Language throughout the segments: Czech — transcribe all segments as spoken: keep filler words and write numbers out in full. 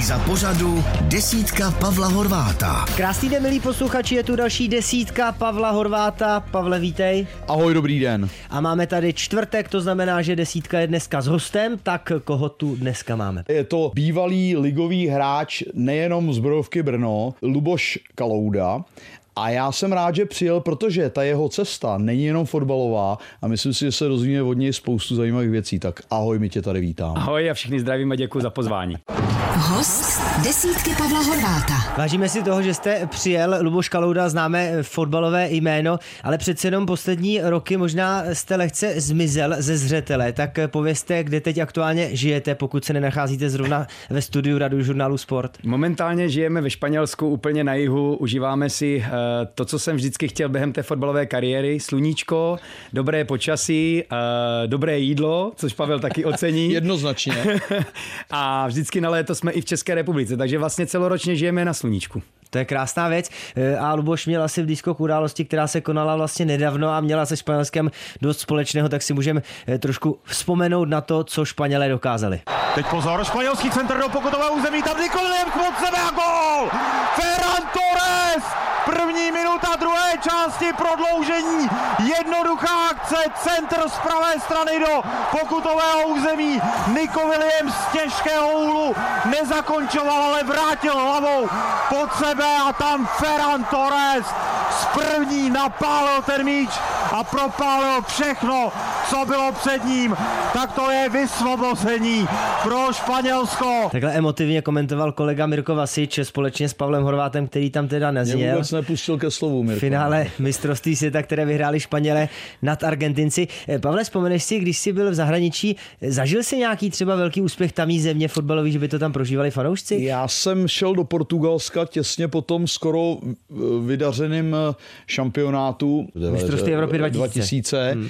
Repríza pořadu Desítka Pavla Horváta. Krásný den, milí posluchači, je tu další Desítka Pavla Horváta. Pavle, vítej. Ahoj, dobrý den. A máme tady čtvrtek, to znamená, že desítka je dneska s hostem, tak koho tu dneska máme? Je to bývalý ligový hráč nejenom Zbrojovky Brno, Luboš Kalouda. A já jsem rád, že přijel, protože ta jeho cesta není jenom fotbalová a myslím si, že se dozvíme od něj spoustu zajímavých věcí. Tak ahoj, my tě tady vítám. Ahoj a všichni zdravím a děkuji za pozvání. Host Desítky Pavla Horváta. Vážíme si toho, že jste přijel. Luboš Kalouda, známe fotbalové jméno, ale přece jenom poslední roky možná jste lehce zmizel ze zřetele. Tak povězte, kde teď aktuálně žijete, pokud se nenacházíte zrovna ve studiu Radiožurnálu Sport. Momentálně žijeme ve Španělsku, úplně na jihu. Užíváme si to, co jsem vždycky chtěl během té fotbalové kariéry. Sluníčko, dobré počasí, dobré jídlo, což Pavel taky ocení. Jednoznačně. A vždycky na léto jsme i v České republice, takže vlastně celoročně žijeme na sluníčku. To je krásná věc. A Luboš měl asi blízko k události, která se konala vlastně nedávno a měla se Španělskem dost společného, tak si můžeme trošku vzpomenout na to, co Španělé dokázali. Teď pozor, španělský centr do pokutového území, tam Nico Williams pod sebe a gól! Ferran Torres! První minuta druhé části prodloužení, jednoduchá akce, centr z pravé strany do pokutového území. Nico Williams z těžkého úhlu nezakončoval, ale vrátil hlavou pod sebe a tam Ferran Torres z první napálil ten míč a propálil všechno, co bylo před ním. Tak to je vysvobození pro Španělsko. Takhle emotivně komentoval kolega Mirko Vasič společně s Pavlem Horvátem, který tam teda nezněl. Vůbec nepustil ke slovu, Mirko. Finále mistrovství světa, které vyhráli Španělé nad Argentinci. Pavle, vzpomeneš si, když jsi byl v zahraničí, zažil jsi nějaký třeba velký úspěch tamní země fotbalový, že by to tam prožívali fanoušci? Já jsem šel do Portugalska těsně po tom skoro vydařeným šampionátu mistrovství Evropy dva tisíce. Hmm.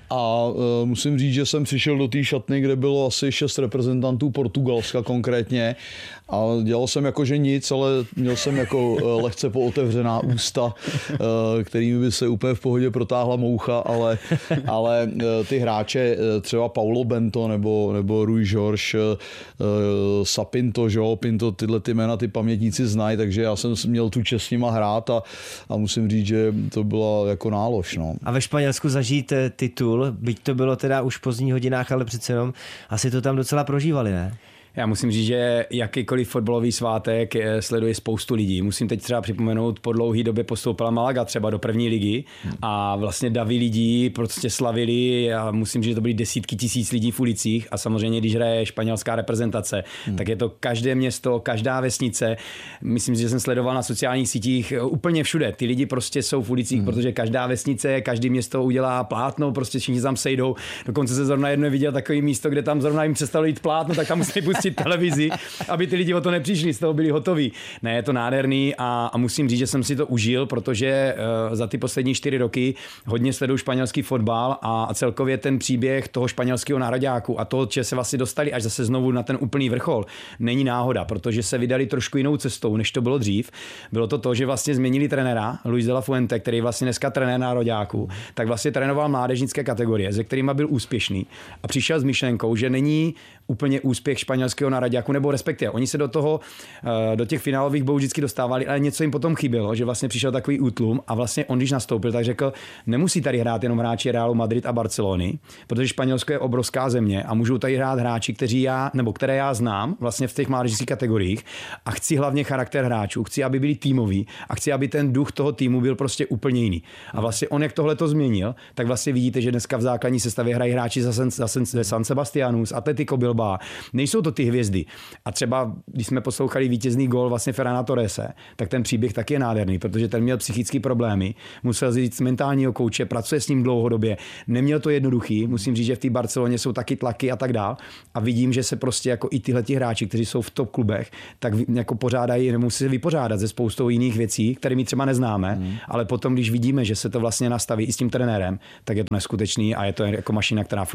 A uh, musím říct, že jsem přišel do té šatny, kde bylo asi šest reprezentantů Portugalska konkrétně a dělal jsem jako, že nic, ale měl jsem jako uh, lehce pootevřená ústa, uh, kterými by se úplně v pohodě protáhla moucha, ale, ale uh, ty hráče, uh, třeba Paulo Bento nebo, nebo Rui Jorge, uh, Sapinto, jo, Pinto, tyhle ty jména ty pamětníci znají, takže já jsem měl tu čest s nima hrát a, a musím říct, že to byla jako nálož. No. A ve Španělsku zažít titul, byť to bylo teda už v pozdních hodinách, ale přece jenom asi to tam docela prožívali, ne? Já musím říct, že jakýkoliv fotbalový svátek sleduje spoustu lidí. Musím teď třeba připomenout, po dlouhé době postoupila Malaga třeba do první ligy a vlastně davy lidí prostě slavili a musím říct, že to byly desítky tisíc lidí v ulicích a samozřejmě, když hraje španělská reprezentace, hmm. tak je to každé město, každá vesnice. Myslím, že jsem sledoval na sociálních sítích úplně všude. Ty lidi prostě jsou v ulicích, hmm. protože každá vesnice, každý město udělá plátno, prostě všichni tam sejdou. Dokonce se zrovna jedno viděl takový místo, kde tam zrovna jim přestalo jít plátno, tak tam musí pustit televizi, aby ty lidi o to nepřišli, z toho byli hotoví. Ne, je to nádherný a, a musím říct, že jsem si to užil, protože uh, za ty poslední čtyři roky hodně sleduju španělský fotbal a, a celkově ten příběh toho španělského nároďáku a toho, že se vlastně dostali až zase znovu na ten úplný vrchol, není náhoda, protože se vydali trošku jinou cestou, než to bylo dřív. Bylo to to, že vlastně změnili trenéra Luis de la Fuente, který vlastně dneska trenér nároďáku, tak vlastně trénoval mládežnické kategorie, ze kterýma byl úspěšný a přišel s myšlenkou, že není úplně úspěch španělského nároďáku, nebo respektive oni se do toho, do těch finálových bojů vždycky dostávali, ale něco jim potom chybělo, že vlastně přišel takový útlum a vlastně on, když nastoupil, tak řekl, nemusí tady hrát jenom hráči Realu Madrid a Barcelony, protože Španělsko je obrovská země a můžou tady hrát hráči, kteří já, nebo které já znám vlastně v těch mládežnických kategoriích a chci hlavně charakter hráčů, chci, aby byli týmoví a chci, aby ten duch toho týmu byl prostě úplně jiný. A vlastně on, jak tohle to změnil, tak vlastně vidíte, že dneska v základní sestavě hrají hráči za San Sebastianu, z Atletico Bilbao. Nejsou to ty hvězdy. A třeba, když jsme poslouchali vítězný gól vlastně Ferrana Torrese, tak ten příběh taky je nádherný, protože ten měl psychické problémy, musel říct mentálního kouče, pracuje s ním dlouhodobě, neměl to jednoduchý, musím říct, že v té Barceloně jsou taky tlaky a tak dál. A vidím, že se prostě jako i tyhle hráči, kteří jsou v top klubech, tak jako pořádají, nemusí se vypořádat ze spoustou jiných věcí, které my třeba neznáme, hmm. ale potom, když vidíme, že se to vlastně nastaví i s tím trenérem, tak je to neskutečný a je to jako mašina, která funguje.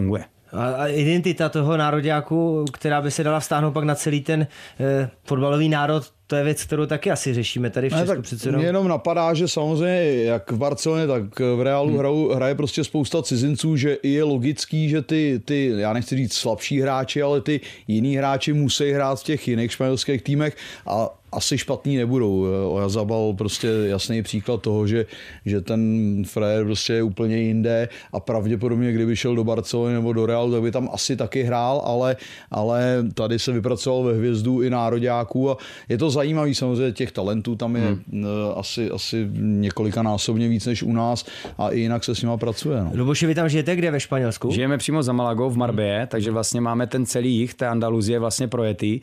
A identita toho nároďáku, která by se dala vztáhnout pak na celý ten eh, fotbalový národ, to je věc, kterou taky asi řešíme tady v Česku. Ne, přece mě jenom napadá, že samozřejmě jak v Barceloně, tak v Realu hmm. hrajou, hraje prostě spousta cizinců, že i je logický, že ty, ty, já nechci říct slabší hráči, ale ty jiní hráči musí hrát v těch jiných španělských týmech a asi špatný nebudou. Oyarzabal prostě jasný příklad toho, že, že ten frajer prostě je úplně jinde a pravděpodobně, kdyby šel do Barcelony nebo do Realu, tak by tam asi taky hrál, ale, ale tady se vypracoval ve hvězdu i nároďáků a je to zajímavý, samozřejmě těch talentů tam je hmm. asi, asi několikanásobně víc než u nás a i jinak se s nima pracuje. No. Luboši, vy tam žijete kde ve Španělsku? Žijeme přímo za Malagou v Marbelle, takže vlastně máme ten celý jih té Andaluzie vlastně projetý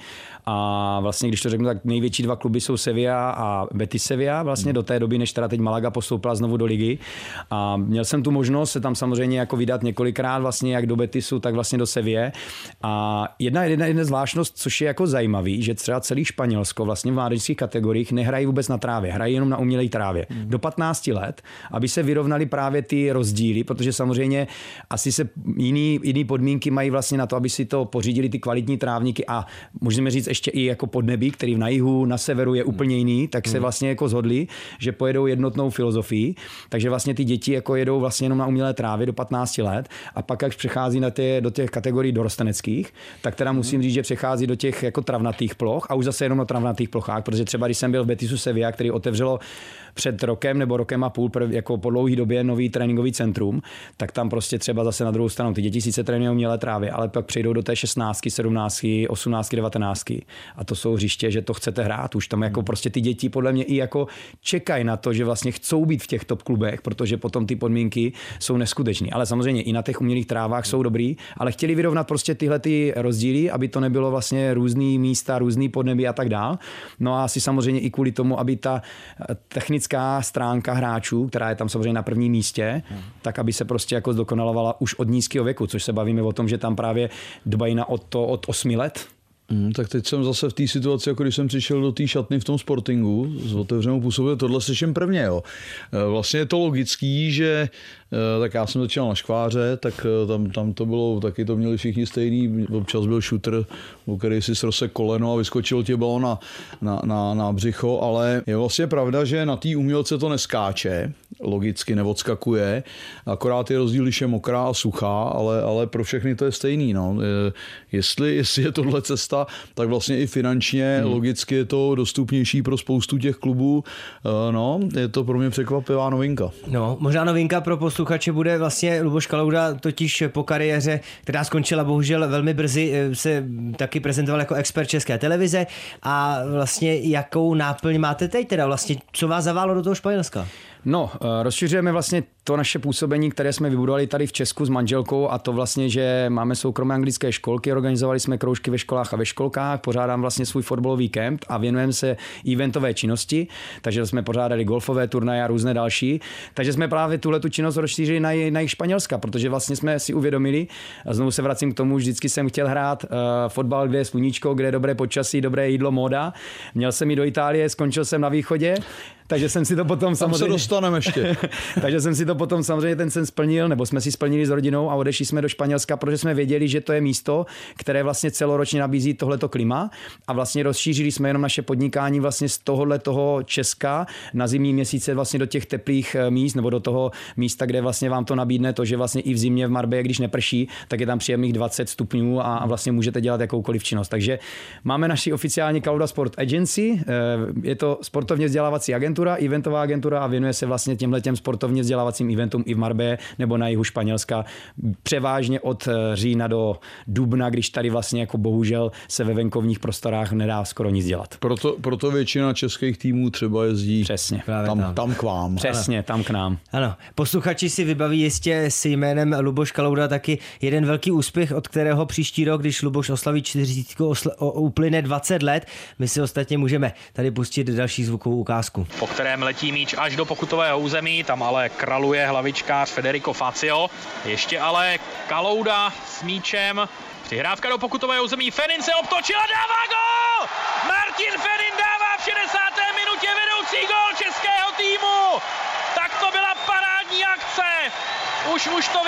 a vlastně, když to řeknu, tak největší dva kluby jsou Sevilla a Betis Sevilla, vlastně do té doby, než teda teď Malaga postoupila znovu do ligy. A měl jsem tu možnost se tam samozřejmě jako vydat několikrát vlastně jak do Betisu, tak vlastně do Sevilla. A jedna, jedna, jedna zvláštnost, což je jako zajímavý, že třeba celý Španělsko vlastně v mládežnických kategoriích nehrají vůbec na trávě, hrají jenom na umělé trávě. Hmm. Do patnácti let, aby se vyrovnaly právě ty rozdíly, protože samozřejmě asi se jiný, jiný podmínky mají vlastně na to, aby si to pořídili ty kvalitní trávníky a můžeme říct ještě i jako podnebí, který na jihu, na severu je úplně jiný, tak se vlastně jako shodli, že pojedou jednotnou filozofii, takže vlastně ty děti jako jedou vlastně jenom na umělé trávě do patnácti let a pak, jak přechází na ty, do těch kategorií dorosteneckých, tak teda musím říct, že přechází do těch jako travnatých ploch a už zase jenom na travnatých plochách, protože třeba když jsem byl v Betisu Sevilla, který otevřelo před rokem nebo rokem a půl jako po dlouhé době nový tréninkový centrum, tak tam prostě třeba zase na druhou stranu ty děti sice trénují umělé trávě, ale pak přejdou do té šestnáctky, sedmnáctky, osmnáctky, devatenáctky a to jsou hřiště, že to chcete hrát. Už tam jako prostě ty děti podle mě i jako čekají na to, že vlastně chcou být v těch top klubech, protože potom ty podmínky jsou neskutečné. Ale samozřejmě i na těch umělých trávách jsou dobrý, ale chtěli vyrovnat prostě tyhle ty rozdíly, aby to nebylo vlastně různý místa, různý podnebí a tak dál. No a asi samozřejmě i kvůli tomu, aby ta technická stránka hráčů, která je tam samozřejmě na prvním místě, tak aby se prostě jako zdokonalovala už od nízkého věku, což se bavíme o tom, že tam právě dbají na od to od osmi let. Hmm, tak teď jsem zase v té situaci, jako když jsem přišel do té šatny v tom Sportingu s otevřenou působou, tohle slyším prvně. Jo. Vlastně je to logický, že tak já jsem začal na škváře, tak tam, tam to bylo, taky to měli všichni stejný, občas byl šutr, o který si srosek koleno a vyskočil tě balon na, na, na, na břicho, ale je vlastně pravda, že na té umělce to neskáče, logicky neodskakuje, akorát je rozdíl, když je mokrá a suchá, ale, ale pro všechny to je stejný. No. Jestli, jestli je tohle cesta, tak vlastně i finančně, hmm. logicky je to dostupnější pro spoustu těch klubů. No, je to pro mě překvapivá novinka. No, možná novinka pro posluchače bude vlastně Luboš Kalouda, totiž po kariéře, která skončila bohužel velmi brzy, se taky prezentoval jako expert České televize a vlastně jakou náplň máte teď teda vlastně, co vás zaválo do toho Španělska? No, rozšiřujeme vlastně to naše působení, které jsme vybudovali tady v Česku s manželkou a to vlastně, že máme soukromé anglické školky, organizovali jsme kroužky ve školách a ve školkách, pořádám vlastně svůj fotbalový kemp a věnujeme se eventové činnosti, takže jsme pořádali golfové turnaje a různé další, takže jsme právě tuhle tu činnost rozšířili na, na jich Španělska, protože vlastně jsme si uvědomili, a znovu se vracím k tomu, vždycky jsem chtěl hrát uh, fotbal, kde je sluníčko, kde je dobré počasí, dobré jídlo, móda. Měl jsem jít do Itálie, skončil jsem na východě. Takže jsem si to potom samozřejmě... Tam se dostaneme ještě. Takže jsem si to potom samozřejmě ten sen splnil, nebo jsme si splnili s rodinou a odešli jsme do Španělska, protože jsme věděli, že to je místo, které vlastně celoročně nabízí tohleto klima a vlastně rozšířili jsme jenom naše podnikání vlastně z tohohle toho Česka na zimní měsíce vlastně do těch teplých míst, nebo do toho místa, kde vlastně vám to nabídne to, že vlastně i v zimě v Marbelle, když neprší, tak je tam příjemných dvacet stupňů a vlastně můžete dělat jakoukoliv činnost. Takže máme naši oficiální Kalouda Sport Agency, je to sportovně vzdělávací agentura, eventová agentura a věnuje se vlastně těmhletěm sportovně vzdělávacím eventům i v Marbelle nebo na jihu Španělska. Převážně od října do dubna, když tady vlastně jako bohužel se ve venkovních prostorách nedá skoro nic dělat. Proto, proto většina českých týmů třeba jezdí Přesně. Tam, tam. tam k vám. Přesně, tam k nám. Ano, posluchači si vybaví jistě s jménem Luboš Kalouda taky jeden velký úspěch, od kterého příští rok, když Luboš oslaví čtyřicítku, osl- uplyne dvacet let. My si ostatně můžeme tady pustit další zvukovou ukázku. Po kterém letí míč až do pokutového území, tam ale kraluje hlavičkář Federico Fazio. Ještě ale Kalouda s míčem. Přihrávka do pokutového území, Fenin se obtočil a dává gól! Martin Fenin dává v šedesáté minutě vedoucí gól českého týmu! Tak to byla parádní akce! Už muž to